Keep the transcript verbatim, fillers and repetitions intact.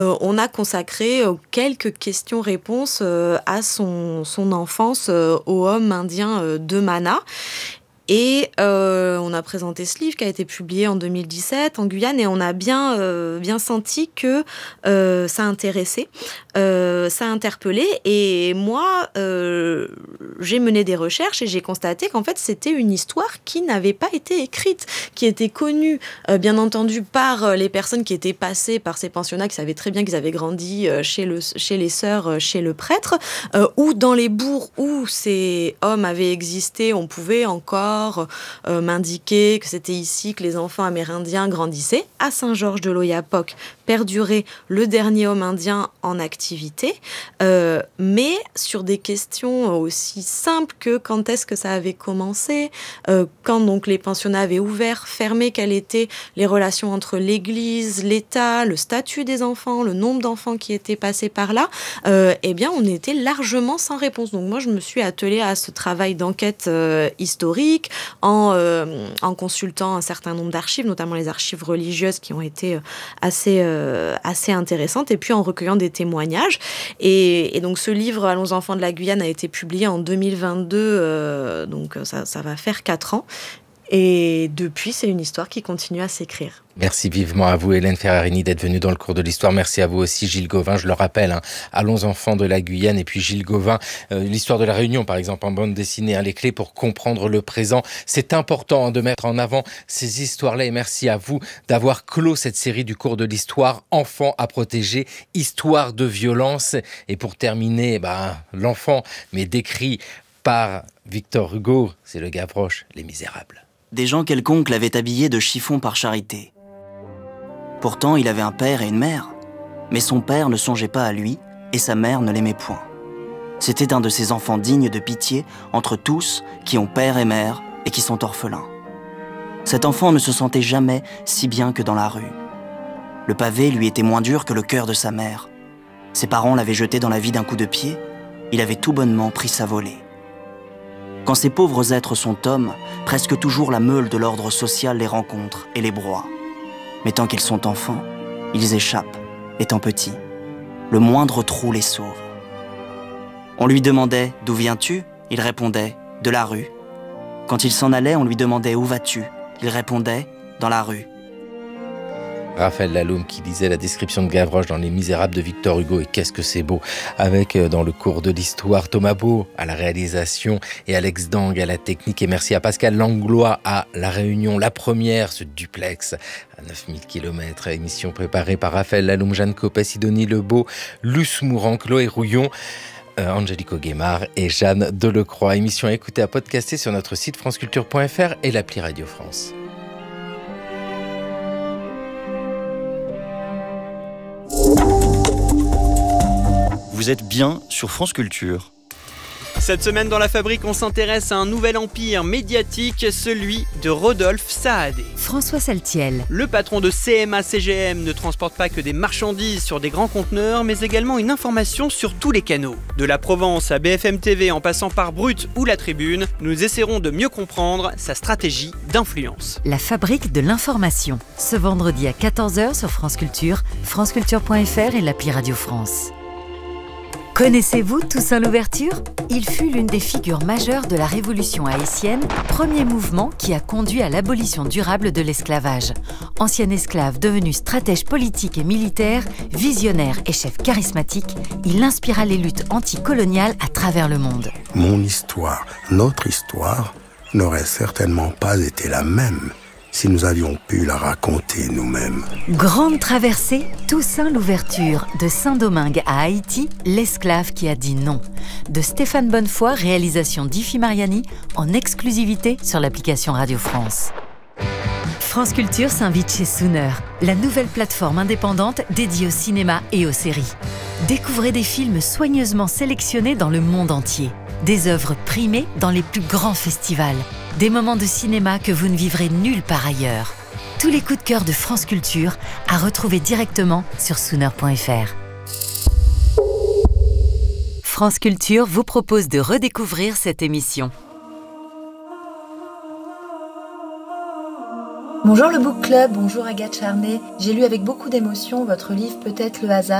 Euh, on a consacré euh, quelques questions-réponses euh, à son, son enfance euh, au homme indien euh, de Mana. Et euh, on a présenté ce livre qui a été publié en deux mille dix-sept en Guyane et on a bien, euh, bien senti que euh, ça intéressait, euh, ça interpellait. Et moi, euh, j'ai mené des recherches et j'ai constaté qu'en fait, c'était une histoire qui n'avait pas été écrite, qui était connue, euh, bien entendu, par les personnes qui étaient passées par ces pensionnats, qui savaient très bien qu'ils avaient grandi euh, chez, le, chez les sœurs, chez le prêtre, euh, ou dans les bourgs où ces hommes avaient existé, on pouvait encore Euh, m'indiquer que c'était ici que les enfants amérindiens grandissaient. À Saint-Georges de l'Oyapock perdurait le dernier homme indien en activité, euh, mais sur des questions aussi simples que quand est-ce que ça avait commencé, euh, quand donc les pensionnats avaient ouvert, fermé, quelles étaient les relations entre l'Église, l'État, le statut des enfants, le nombre d'enfants qui étaient passés par là, euh, eh bien on était largement sans réponse. Donc moi je me suis attelée à ce travail d'enquête euh, historique, En, euh, en consultant un certain nombre d'archives, notamment les archives religieuses qui ont été assez, euh, assez intéressantes, et puis en recueillant des témoignages. Et, et donc ce livre, Allons enfants de la Guyane, a été publié en deux mille vingt-deux, euh, donc ça, ça va faire quatre ans. Et depuis, c'est une histoire qui continue à s'écrire. Merci vivement à vous, Hélène Ferrarini, d'être venue dans le cours de l'histoire. Merci à vous aussi, Gilles Gauvin. Je le rappelle, hein, Allons enfants de la Guyane. Et puis Gilles Gauvin, euh, l'histoire de la Réunion, par exemple, en bande dessinée, hein, les clés pour comprendre le présent. C'est important hein, de mettre en avant ces histoires-là. Et merci à vous d'avoir clos cette série du cours de l'histoire, Enfants à protéger, histoire de violence. Et pour terminer, bah, l'enfant, mais décrit par Victor Hugo, c'est le Gavroche, Les Misérables. Des gens quelconques l'avaient habillé de chiffon par charité. Pourtant, il avait un père et une mère, mais son père ne songeait pas à lui et sa mère ne l'aimait point. C'était un de ces enfants dignes de pitié entre tous qui ont père et mère et qui sont orphelins. Cet enfant ne se sentait jamais si bien que dans la rue. Le pavé lui était moins dur que le cœur de sa mère. Ses parents l'avaient jeté dans la vie d'un coup de pied, il avait tout bonnement pris sa volée. Quand ces pauvres êtres sont hommes, presque toujours la meule de l'ordre social les rencontre et les broie. Mais tant qu'ils sont enfants, ils échappent, étant petits. Le moindre trou les sauve. On lui demandait « D'où viens-tu » Il répondait « De la rue ». Quand il s'en allait, on lui demandait « Où vas-tu » Il répondait « Dans la rue ». Raphaël Laloum qui lisait la description de Gavroche dans Les Misérables de Victor Hugo, et qu'est-ce que c'est beau, avec dans le cours de l'histoire Thomas Beau à la réalisation et Alex Dang à la technique, et merci à Pascal Langlois à La Réunion, la première, ce duplex à neuf mille kilomètres, émission préparée par Raphaël Laloum, Jeanne Copet, Sidonie Lebeau, Luce Mourant, Chloé Rouillon, euh, Angélique Guémard et Jeanne Delecroix. Émission à écouter, à podcaster sur notre site franceculture point f r et l'appli Radio France. Vous êtes bien sur France Culture. Cette semaine dans La Fabrique, on s'intéresse à un nouvel empire médiatique, celui de Rodolphe Saadé. François Saltiel. Le patron de C M A C G M ne transporte pas que des marchandises sur des grands conteneurs, mais également une information sur tous les canaux. De la Provence à B F M T V en passant par Brut ou La Tribune, nous essaierons de mieux comprendre sa stratégie d'influence. La Fabrique de l'information. Ce vendredi à quatorze heures sur France Culture, franceculture point f r et l'appli Radio France. Connaissez-vous Toussaint Louverture ? Il fut l'une des figures majeures de la Révolution haïtienne, premier mouvement qui a conduit à l'abolition durable de l'esclavage. Ancien esclave devenu stratège politique et militaire, visionnaire et chef charismatique, il inspira les luttes anticoloniales à travers le monde. Mon histoire, notre histoire, n'aurait certainement pas été la même si nous avions pu la raconter nous-mêmes. Grande traversée, Toussaint Louverture, de Saint-Domingue à Haïti, l'esclave qui a dit non. De Stéphane Bonnefoy, réalisation d'Ifi Mariani, en exclusivité sur l'application Radio France. France Culture s'invite chez Sooner, la nouvelle plateforme indépendante dédiée au cinéma et aux séries. Découvrez des films soigneusement sélectionnés dans le monde entier. Des œuvres primées dans les plus grands festivals. Des moments de cinéma que vous ne vivrez nulle part ailleurs. Tous les coups de cœur de France Culture à retrouver directement sur sooner point f r. France Culture vous propose de redécouvrir cette émission. Bonjour le Book Club, bonjour Agathe Charnay. J'ai lu avec beaucoup d'émotion votre livre Peut-être le hasard